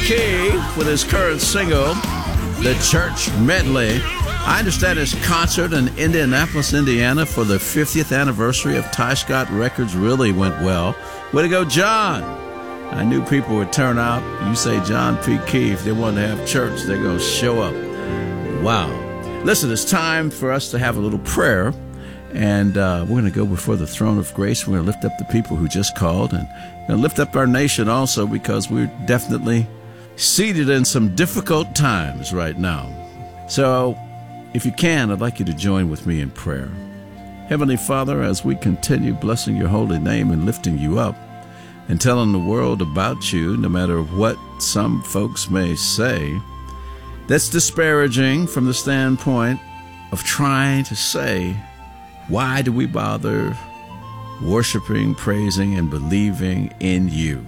Key with his current single, The Church Medley. I understand his concert in Indianapolis, Indiana for the 50th anniversary of Ty Scott Records really went well. Way to go, John. I knew people would turn out. You say John P. Key, if they want to have church, they're going to show up. Wow. Listen, it's time for us to have a little prayer. And we're going to go before the throne of grace. We're going to lift up the people who just called and lift up our nation also, because we're definitely seated in some difficult times right now. So if you can, I'd like you to join with me in prayer. Heavenly Father, as we continue blessing your holy name and lifting you up and telling the world about you, no matter what some folks may say, that's disparaging from the standpoint of trying to say, why do we bother worshiping, praising, and believing in you?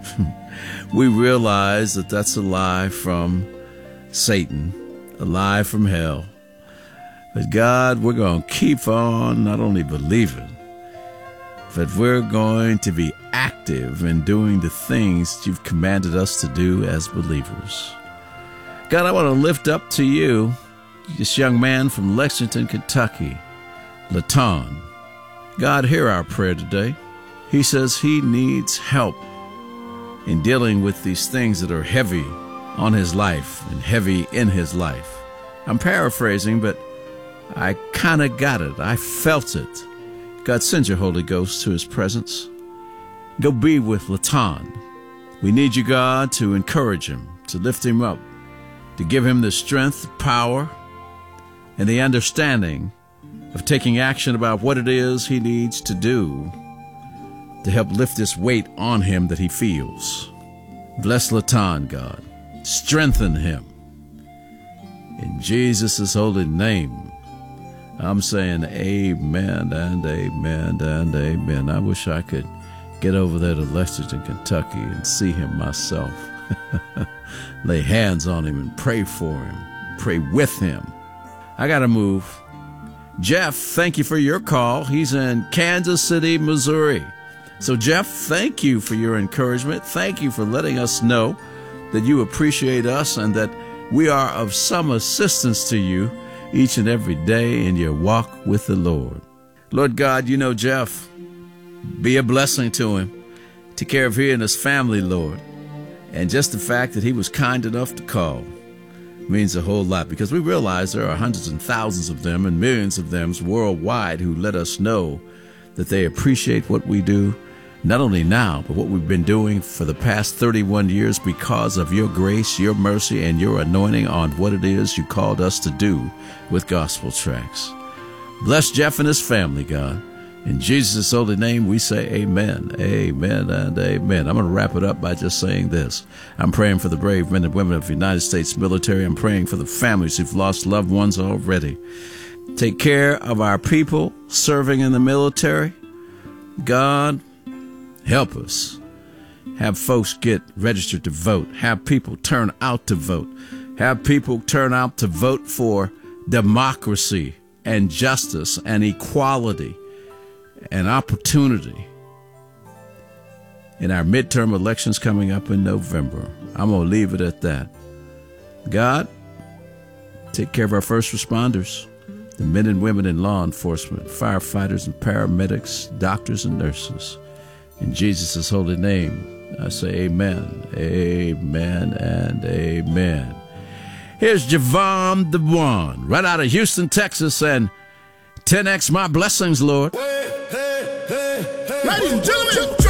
We realize that that's a lie from Satan, a lie from hell. But God, we're going to keep on not only believing, but we're going to be active in doing the things that you've commanded us to do as believers. God, I want to lift up to you this young man from Lexington, Kentucky, Latan. God, hear our prayer today. He says he needs help in dealing with these things that are heavy on his life and heavy in his life. I'm paraphrasing, but I kind of got it. I felt it. God, send your Holy Ghost to his presence. Go be with Latan. We need you, God, to encourage him, to lift him up, to give him the strength, power, and the understanding of taking action about what it is he needs to do to help lift this weight on him that he feels. Bless Latan, God. Strengthen him. In Jesus' holy name, I'm saying amen and amen and amen. I wish I could get over there to Lexington, Kentucky and see him myself. Lay hands on him and pray for him. Pray with him. I got to move. Jeff, thank you for your call. He's in Kansas City, Missouri. So, Jeff, thank you for your encouragement. Thank you for letting us know that you appreciate us and that we are of some assistance to you each and every day in your walk with the Lord. Lord God, you know Jeff. Be a blessing to him. Take care of him and his family, Lord. And just the fact that he was kind enough to call means a whole lot, because we realize there are hundreds and thousands of them and millions of them worldwide who let us know that they appreciate what we do, not only now, but what we've been doing for the past 31 years because of your grace, your mercy, and your anointing on what it is you called us to do with Gospel Tracks. Bless Jeff and his family, God. In Jesus' holy name, we say amen, amen, and amen. I'm going to wrap it up by just saying this. I'm praying for the brave men and women of the United States military. I'm praying for the families who've lost loved ones already. Take care of our people serving in the military. God, help us. Have folks get registered to vote. Have people turn out to vote. Have people turn out to vote for democracy and justice and equality and opportunity in our midterm elections coming up in November. I'm going to leave it at that. God, take care of our first responders, the men and women in law enforcement, firefighters and paramedics, doctors and nurses. In Jesus' holy name, I say amen, amen, and amen. Here's Javon the One, right out of Houston, Texas, and 10X my blessings, Lord. Ladies and gentlemen,